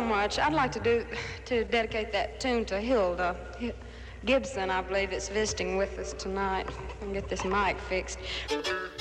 much. I'd like to dedicate that tune to Hilda Gibson, I believe, that's visiting with us tonight. And get this mic fixed.